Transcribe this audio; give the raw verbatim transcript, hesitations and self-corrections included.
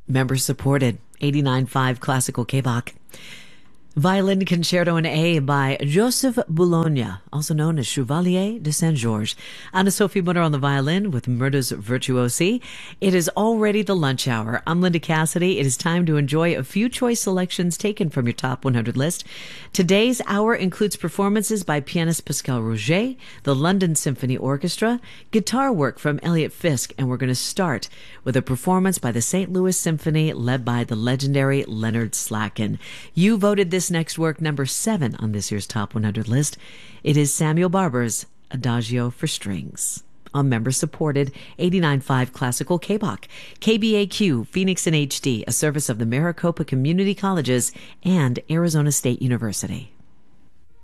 Member supported, eighty-nine point five Classical K-Bach. Violin Concerto in A by Joseph Boulogne, also known as Chevalier de Saint-Georges. Anna-Sophie Mutter on the violin with Murder's Virtuosi. It is already the lunch hour. I'm Linda Cassidy. It is time to enjoy a few choice selections taken from your top one hundred list. Today's hour includes performances by pianist Pascal Roget, the London Symphony Orchestra, guitar work from Elliot Fisk, and we're going to start with a performance by the Saint Louis Symphony led by the legendary Leonard Slatkin. You voted this next work number seven on this year's top one hundred list. It is Samuel Barber's Adagio for Strings on member-supported eighty-nine point five Classical K-Bach. K B A Q, Phoenix in H D, a service of the Maricopa Community Colleges and Arizona State University.